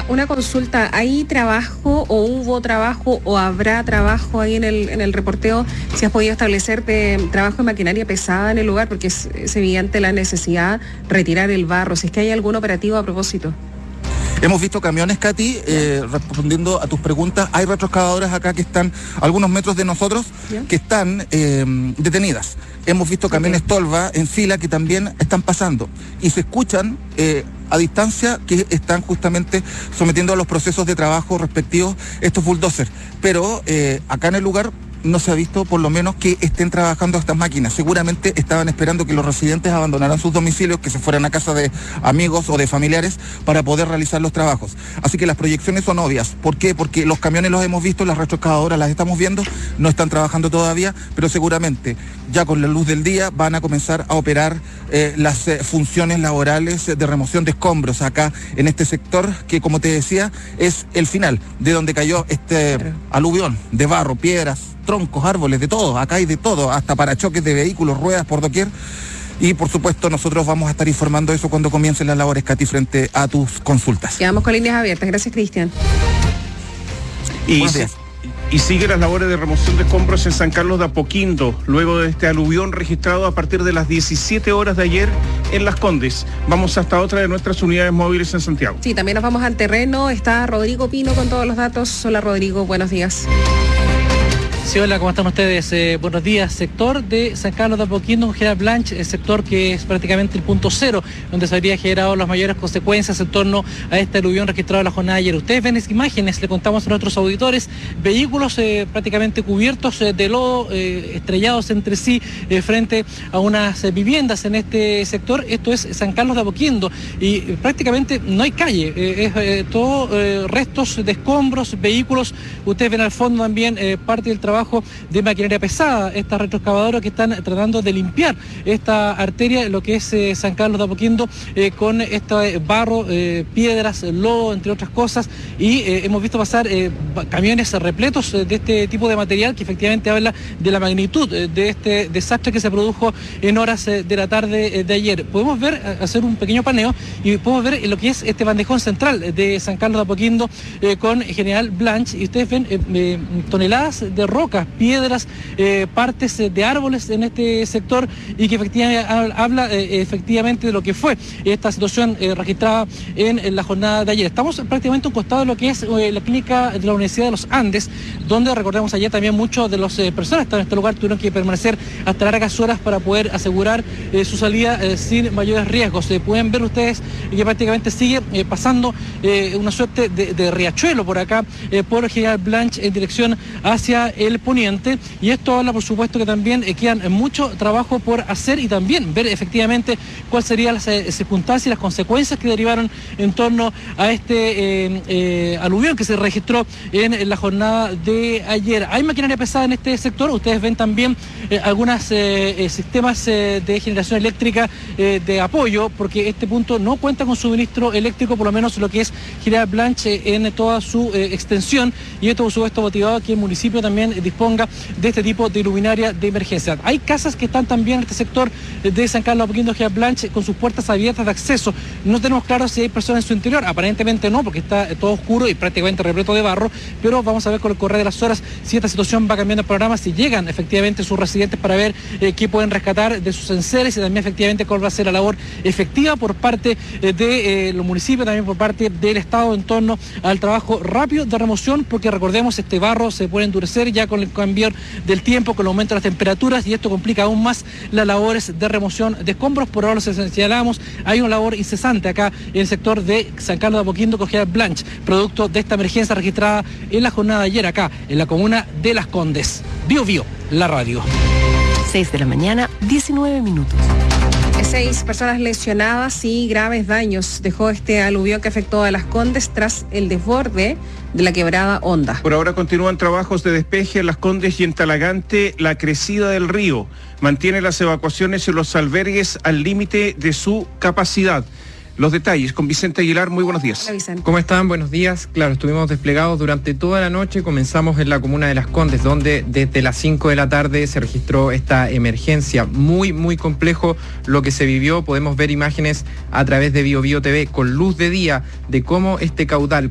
Una consulta, ¿hay trabajo o hubo trabajo o habrá trabajo ahí en el reporteo? Si has podido establecer trabajo de maquinaria pesada en el lugar, porque es evidente la necesidad de retirar el barro. Si es que hay algún operativo a propósito. Hemos visto camiones, Katy, respondiendo a tus preguntas. Hay retroexcavadoras acá que están a algunos metros de nosotros, que están detenidas. Hemos visto camiones tolva en fila que también están pasando. Y se escuchan a distancia que están justamente sometiendo a los procesos de trabajo respectivos estos bulldozers. Pero acá en el lugar no se ha visto por lo menos que estén trabajando estas máquinas. Seguramente estaban esperando que los residentes abandonaran sus domicilios, que se fueran a casa de amigos o de familiares para poder realizar los trabajos. Así que las proyecciones son obvias. ¿Por qué? Porque los camiones los hemos visto, las retroexcavadoras las estamos viendo, no están trabajando todavía, pero seguramente ya con la luz del día van a comenzar a operar las funciones laborales de remoción de escombros acá en este sector que, como te decía, es el final de donde cayó este aluvión de barro, piedras, troncos, árboles, de todo. Acá hay de todo, hasta parachoques de vehículos, ruedas por doquier. Y por supuesto nosotros vamos a estar informando eso cuando comiencen las labores, Katy, frente a tus consultas. Quedamos con líneas abiertas. Gracias, Cristian. Buenos días. Y sigue las labores de remoción de escombros en San Carlos de Apoquindo, luego de este aluvión registrado a partir de las 17 horas de ayer en Las Condes. Vamos hasta otra de nuestras unidades móviles en Santiago. Sí, también nos vamos al terreno. Está Rodrigo Pino con todos los datos. Hola, Rodrigo, buenos días. Sí, hola, ¿cómo están ustedes? Buenos días. Sector de San Carlos de Apoquindo con General Blanch, el sector que es prácticamente el punto cero, donde se habría generado las mayores consecuencias en torno a este aluvión registrado en la jornada de ayer. Ustedes ven las imágenes, le contamos a nuestros auditores, vehículos prácticamente cubiertos de lodo, estrellados entre sí frente a unas viviendas en este sector. Esto es San Carlos de Apoquindo y prácticamente no hay calle, es todo restos de escombros, vehículos. Ustedes ven al fondo también parte del trabajo de maquinaria pesada, estas retroexcavadoras que están tratando de limpiar esta arteria, lo que es San Carlos de Apoquindo, con este barro, piedras, lodo, entre otras cosas, y hemos visto pasar camiones repletos de este tipo de material que efectivamente habla de la magnitud de este desastre que se produjo en horas de la tarde de ayer. Podemos ver, hacer un pequeño paneo, y podemos ver lo que es este bandejón central de San Carlos de Apoquindo con General Blanch, y ustedes ven toneladas de roca, piedras, partes de árboles en este sector, y que efectivamente habla efectivamente de lo que fue esta situación registrada en la jornada de ayer. Estamos prácticamente a un costado de lo que es la clínica de la Universidad de los Andes, donde recordemos ayer también muchos de las personas que están en este lugar tuvieron que permanecer hasta largas horas para poder asegurar su salida sin mayores riesgos. Pueden ver ustedes que prácticamente sigue pasando una suerte de riachuelo por acá, por General Blanch en dirección hacia el poniente, y esto habla por supuesto que también quedan mucho trabajo por hacer, y también ver efectivamente cuáles serían las circunstancias y las consecuencias que derivaron en torno a este aluvión que se registró en la jornada de ayer. Hay maquinaria pesada en este sector. Ustedes ven también algunos sistemas de generación eléctrica de apoyo, porque este punto no cuenta con suministro eléctrico, por lo menos lo que es General Blanch en toda su extensión, y esto por supuesto motivado a que el municipio también disponga de este tipo de luminaria de emergencia. Hay casas que están también en este sector de San Carlos de Apoquindo, General Blanch, con sus puertas abiertas de acceso. No tenemos claro si hay personas en su interior, aparentemente no, porque está todo oscuro y prácticamente repleto de barro, pero vamos a ver con el correr de las horas si esta situación va cambiando el programa, si llegan efectivamente sus residentes para ver qué pueden rescatar de sus enseres, y también efectivamente cuál va a ser la labor efectiva por parte de los municipios, también por parte del Estado en torno al trabajo rápido de remoción, porque recordemos, este barro se puede endurecer ya con el cambio del tiempo, con el aumento de las temperaturas, y esto complica aún más las labores de remoción de escombros. Por ahora los señalamos, hay una labor incesante acá en el sector de San Carlos de Apoquindo con General Blanch, producto de esta emergencia registrada en la jornada de ayer acá en la comuna de Las Condes. Bio Bio, la radio. 6 de la mañana, 19 minutos. 6 personas lesionadas y graves daños dejó este aluvión que afectó a Las Condes tras el desborde de la quebrada Honda. Por ahora continúan trabajos de despeje en Las Condes y en Talagante. La crecida del río mantiene las evacuaciones en los albergues al límite de su capacidad. Los detalles con Vicente Aguilar. Muy buenos días. Hola, Vicente. ¿Cómo están? Buenos días. Claro, estuvimos desplegados durante toda la noche. Comenzamos en la comuna de Las Condes, donde desde las 5 de la tarde se registró esta emergencia. Muy, muy complejo lo que se vivió. Podemos ver imágenes a través de Bio Bio TV con luz de día de cómo este caudal